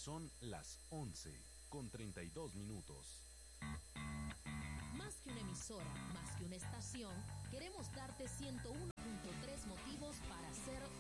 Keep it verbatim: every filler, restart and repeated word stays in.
Son las once con treinta y dos minutos. Más que una emisora, más que una estación, queremos darte ciento uno punto tres motivos para ser